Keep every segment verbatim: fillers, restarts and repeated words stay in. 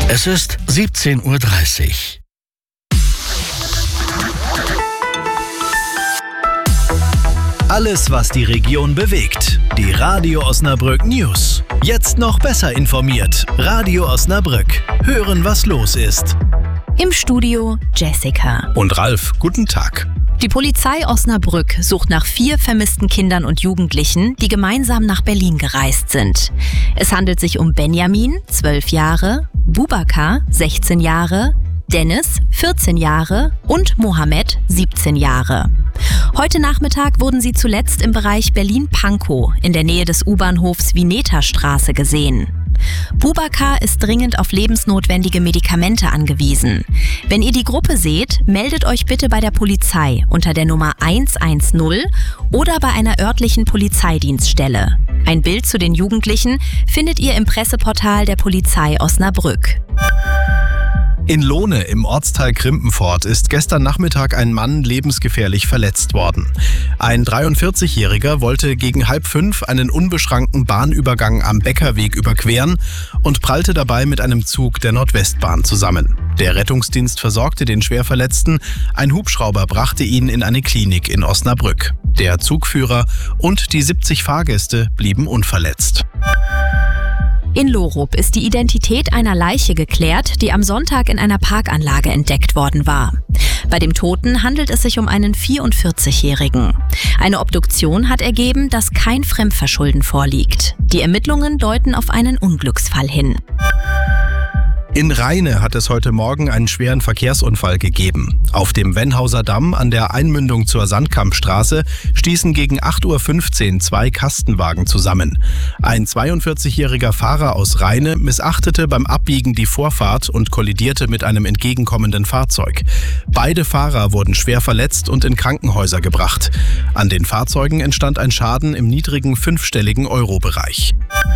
Es ist siebzehn Uhr dreißig. Alles, was die Region bewegt. Die Radio Osnabrück News. Jetzt noch besser informiert. Radio Osnabrück. Hören, was los ist. Im Studio Jessica. Und Ralf, guten Tag. Die Polizei Osnabrück sucht nach vier vermissten Kindern und Jugendlichen, die gemeinsam nach Berlin gereist sind. Es handelt sich um Benjamin, zwölf Jahre, Bubakar, sechzehn Jahre, Dennis, vierzehn Jahre und Mohammed, siebzehn Jahre. Heute Nachmittag wurden sie zuletzt im Bereich Berlin-Pankow in der Nähe des U-Bahnhofs Vineta-Straße gesehen. Bubakar ist dringend auf lebensnotwendige Medikamente angewiesen. Wenn ihr die Gruppe seht, meldet euch bitte bei der Polizei unter der Nummer eins eins null oder bei einer örtlichen Polizeidienststelle. Ein Bild zu den Jugendlichen findet ihr im Presseportal der Polizei Osnabrück. In Lohne im Ortsteil Krimpenfort ist gestern Nachmittag ein Mann lebensgefährlich verletzt worden. Ein dreiundvierzigjähriger wollte gegen halb fünf einen unbeschrankten Bahnübergang am Beckerweg überqueren und prallte dabei mit einem Zug der Nordwestbahn zusammen. Der Rettungsdienst versorgte den Schwerverletzten, ein Hubschrauber brachte ihn in eine Klinik in Osnabrück. Der Zugführer und die siebzig Fahrgäste blieben unverletzt. In Lorup ist die Identität einer Leiche geklärt, die am Sonntag in einer Parkanlage entdeckt worden war. Bei dem Toten handelt es sich um einen vierundvierzigjährigen. Eine Obduktion hat ergeben, dass kein Fremdverschulden vorliegt. Die Ermittlungen deuten auf einen Unglücksfall hin. In Rheine hat es heute Morgen einen schweren Verkehrsunfall gegeben. Auf dem Wennhauser Damm an der Einmündung zur Sandkampstraße stießen gegen acht Uhr fünfzehn zwei Kastenwagen zusammen. Ein zweiundvierzigjähriger Fahrer aus Rheine missachtete beim Abbiegen die Vorfahrt und kollidierte mit einem entgegenkommenden Fahrzeug. Beide Fahrer wurden schwer verletzt und in Krankenhäuser gebracht. An den Fahrzeugen entstand ein Schaden im niedrigen fünfstelligen Euro-Bereich.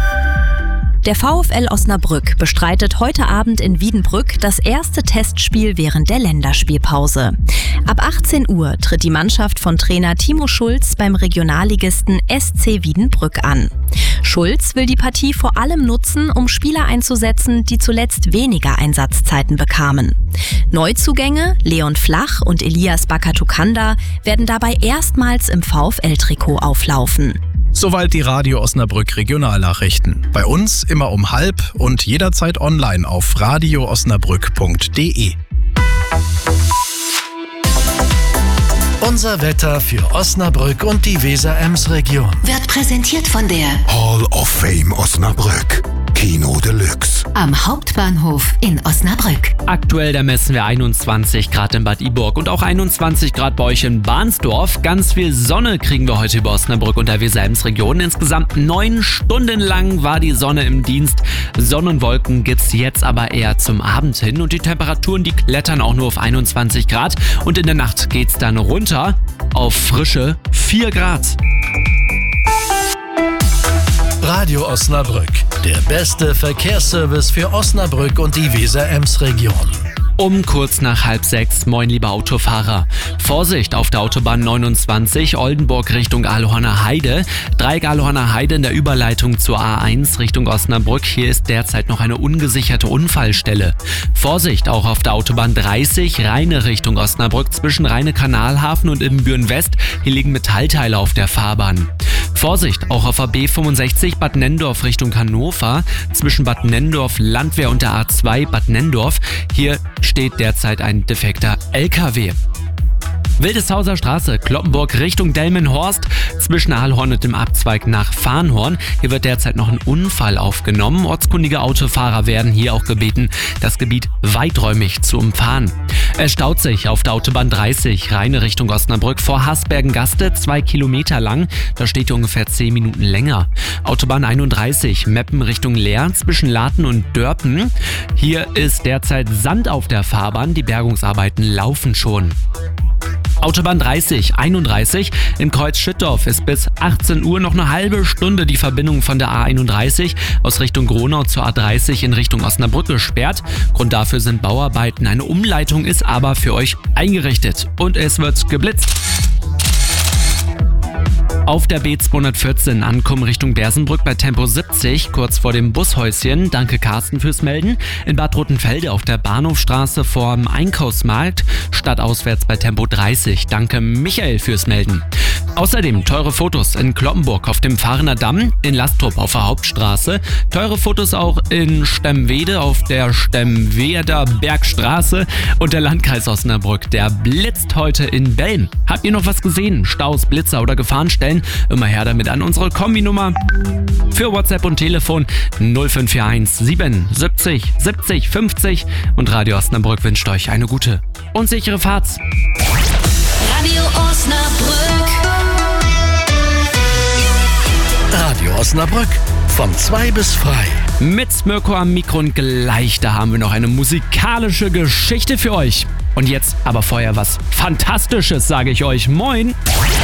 Der VfL Osnabrück bestreitet heute Abend in Wiedenbrück das erste Testspiel während der Länderspielpause. Ab achtzehn Uhr tritt die Mannschaft von Trainer Timo Schulz beim Regionalligisten S C Wiedenbrück an. Schulz will die Partie vor allem nutzen, um Spieler einzusetzen, die zuletzt weniger Einsatzzeiten bekamen. Neuzugänge Leon Flach und Elias Bakatukanda werden dabei erstmals im VfL-Trikot auflaufen. Soweit die Radio Osnabrück Regionalnachrichten. Bei uns immer um halb und jederzeit online auf radio osnabrück punkt de. Unser Wetter für Osnabrück und die Weser-Ems-Region wird präsentiert von der Hall of Fame Osnabrück. Kino Deluxe. Am Hauptbahnhof in Osnabrück. Aktuell, da messen wir einundzwanzig Grad in Bad Iburg und auch einundzwanzig Grad bei euch in Bahnsdorf. Ganz viel Sonne kriegen wir heute über Osnabrück und der Weser-Ems-Region. Insgesamt neun Stunden lang war die Sonne im Dienst. Sonnenwolken gibt's jetzt aber eher zum Abend hin und die Temperaturen, die klettern auch nur auf einundzwanzig Grad und in der Nacht geht's dann runter auf frische vier Grad. Radio Osnabrück, der beste Verkehrsservice für Osnabrück und die Weser-Ems-Region. Um kurz nach halb sechs, moin liebe Autofahrer. Vorsicht auf der Autobahn neunundzwanzig, Oldenburg Richtung Ahlhorner Heide. Dreieck Ahlhorner Heide in der Überleitung zur A eins Richtung Osnabrück. Hier ist derzeit noch eine ungesicherte Unfallstelle. Vorsicht auch auf der Autobahn dreißig, Rheine Richtung Osnabrück zwischen Rheine-Kanalhafen und Ibbenbüren West. Hier liegen Metallteile auf der Fahrbahn. Vorsicht auch auf der B fünfundsechzig Bad Nenndorf Richtung Hannover zwischen Bad Nenndorf Landwehr und der A zwei Bad Nenndorf. Hier steht derzeit ein defekter L K W. Wildeshauser Straße, Kloppenburg Richtung Delmenhorst zwischen Ahlhorn und dem Abzweig nach Farnhorn. Hier wird derzeit noch ein Unfall aufgenommen. Ortskundige Autofahrer werden hier auch gebeten, das Gebiet weiträumig zu umfahren. Es staut sich auf der Autobahn dreißig, Rheine Richtung Osnabrück vor Hasbergen-Gaste, zwei Kilometer lang. Da steht hier ungefähr zehn Minuten länger. Autobahn einunddreißig, Meppen Richtung Leer zwischen Laten und Dörpen. Hier ist derzeit Sand auf der Fahrbahn. Die Bergungsarbeiten laufen schon. Autobahn dreißig, einunddreißig in Kreuz-Schüttorf ist bis achtzehn Uhr noch eine halbe Stunde die Verbindung von der A einunddreißig aus Richtung Gronau zur A dreißig in Richtung Osnabrück gesperrt. Grund dafür sind Bauarbeiten. Eine Umleitung ist aber für euch eingerichtet und es wird geblitzt. Auf der B zweihundertvierzehn ankommen Richtung Bersenbrück bei Tempo siebzig, kurz vor dem Bushäuschen. Danke Carsten fürs Melden. In Bad Rotenfelde auf der Bahnhofstraße vorm Einkaufsmarkt, stadtauswärts bei Tempo dreißig. Danke Michael fürs Melden. Außerdem teure Fotos in Cloppenburg auf dem Fahrener Damm, in Lastrup auf der Hauptstraße, teure Fotos auch in Stemwede auf der Stemweder Bergstraße und der Landkreis Osnabrück, der blitzt heute in Belm. Habt ihr noch was gesehen? Staus, Blitzer oder Gefahrenstellen? Immer her damit an unsere Kombinummer für WhatsApp und Telefon null fünf vier eins sieben siebzig siebzig fünfzig und Radio Osnabrück wünscht euch eine gute und sichere Fahrt. Radio Osnabrück. Radio Osnabrück von zwei bis frei. Mit Mirko am Mikro und gleich, da haben wir noch eine musikalische Geschichte für euch. Und jetzt aber vorher was Fantastisches, sage ich euch. Moin!